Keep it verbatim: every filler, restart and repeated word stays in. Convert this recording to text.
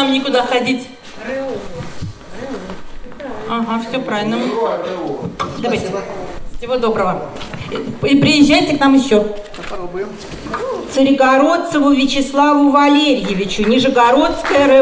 нам никуда ходить. Ага, все правильно. Давайте. Всего доброго. И приезжайте к нам еще. Попробуем. Царегородцеву Вячеславу Валерьевичу, Нижегородская РЭО.